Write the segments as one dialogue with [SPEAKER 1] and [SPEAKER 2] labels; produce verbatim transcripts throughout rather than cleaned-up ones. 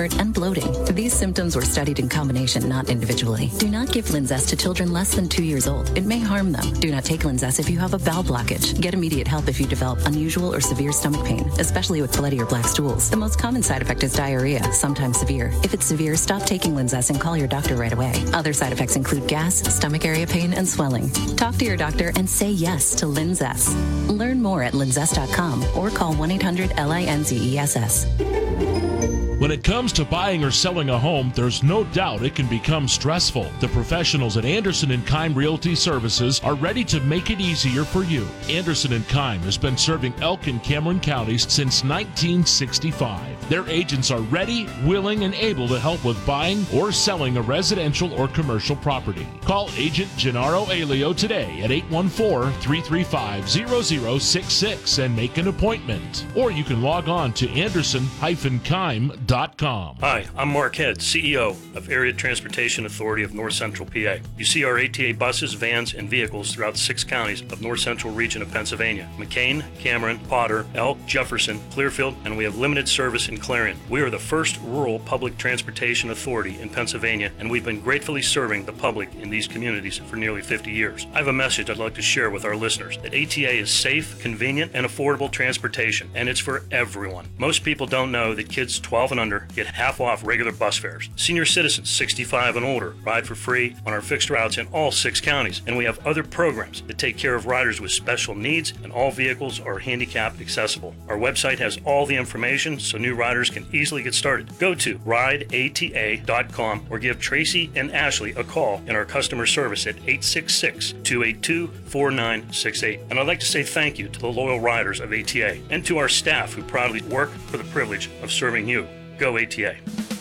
[SPEAKER 1] and bloating. These symptoms were studied in combination, not individually. Do not give Linzess to children less than two years old. It may harm them. Do not take Linzess if you have a bowel blockage. Get immediate help if you develop unusual or severe stomach pain, especially with bloody or black stools. The most common side effect is diarrhea, sometimes severe. If it's severe, stop taking Linzess and call your doctor right away. Other side effects include gas, stomach area pain, and swelling. Talk to your doctor and say yes to Linzess. Learn more at linzess dot com or call one eight hundred L I N Z E S S.
[SPEAKER 2] When it comes to buying or selling a home, there's no doubt it can become stressful. The professionals at Anderson and Keim Realty Services are ready to make it easier for you. Anderson and Keim has been serving Elk and Cameron counties since nineteen sixty-five. Their agents are ready, willing, and able to help with buying or selling a residential or commercial property. Call Agent Gennaro Alio today at eight one four, three three five, zero zero six six and make an appointment. Or you can log on to anderson dash keim dot com.
[SPEAKER 3] Hi, I'm Mark Head, C E O of Area Transportation Authority of North Central P A. You see our A T A buses, vans, and vehicles throughout the six counties of North Central region of Pennsylvania: McCain, Cameron, Potter, Elk, Jefferson, Clearfield, and we have limited service in Clarion. We are the first rural public transportation authority in Pennsylvania, and we've been gratefully serving the public in these communities for nearly fifty years. I have a message I'd like to share with our listeners: that A T A is safe, convenient, and affordable transportation, and it's for everyone. Most people don't know that kids twelve and under get half off regular bus fares. Senior citizens sixty-five and older ride for free on our fixed routes in all six counties, and we have other programs that take care of riders with special needs, and all vehicles are handicap accessible. Our website has all the information so new riders can easily get started. Go to ride A T A dot com or give Tracy and Ashley a call in our customer service at eight six six, two eight two, four nine six eight. And I'd like to say thank you to the loyal riders of A T A and to our staff who proudly work for the privilege of serving you. Go A T A.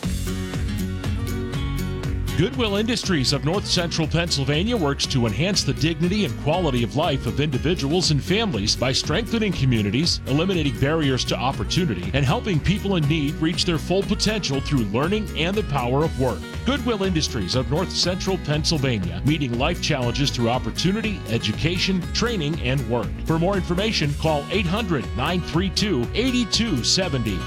[SPEAKER 2] Goodwill Industries of North Central Pennsylvania works to enhance the dignity and quality of life of individuals and families by strengthening communities, eliminating barriers to opportunity, and helping people in need reach their full potential through learning and the power of work. Goodwill Industries of North Central Pennsylvania, meeting life challenges through opportunity, education, training, and work. For more information, call eight hundred, nine three two, eight two seven zero.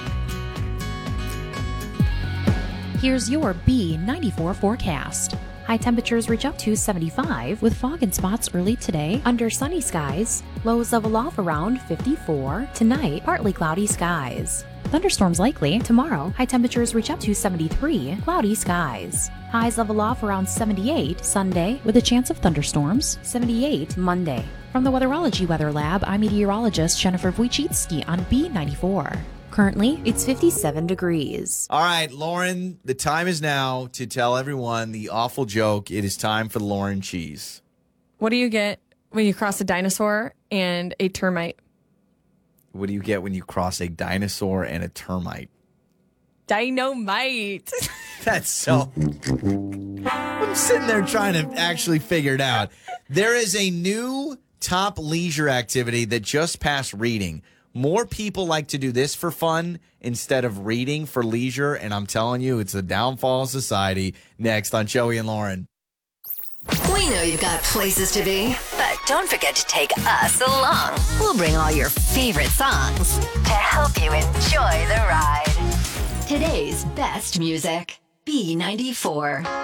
[SPEAKER 4] Here's your B ninety-four forecast. High temperatures reach up to seventy-five with fog and spots early today under sunny skies. Lows level off around fifty-four. Tonight, partly cloudy skies. Thunderstorms likely. Tomorrow, high temperatures reach up to seventy-three. Cloudy skies. Highs level off around seventy-eight Sunday with a chance of thunderstorms. seventy-eight Monday. From the Weatherology Weather Lab, I'm meteorologist Jennifer Wojcicki on B ninety-four. Currently, it's fifty-seven degrees.
[SPEAKER 5] All right, Lauren, the time is now to tell everyone the awful joke. It is time for the Lauren cheese.
[SPEAKER 6] What do you get when you cross a dinosaur and a termite?
[SPEAKER 5] What do you get when you cross a dinosaur and a termite?
[SPEAKER 6] Dynamite.
[SPEAKER 5] That's so... I'm sitting there trying to actually figure it out. There is a new top leisure activity that just passed reading. More people like to do this for fun instead of reading for leisure, and I'm telling you, it's the downfall of society. Next on Joey and Lauren.
[SPEAKER 7] We know you've got places to be, but don't forget to take us along. We'll bring all your favorite songs to help you enjoy the ride. Today's best music, B ninety-four.